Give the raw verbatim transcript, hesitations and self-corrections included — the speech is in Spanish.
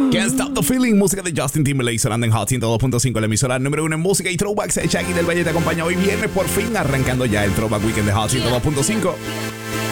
Can't Stop the Feeling, música de Justin Timberlake sonando en Hot ciento dos punto cinco, la emisora número uno en música y throwbacks. Shaggy del Valle te acompaña hoy viernes, por fin arrancando ya el Throwback Weekend de Hot ciento dos punto cinco.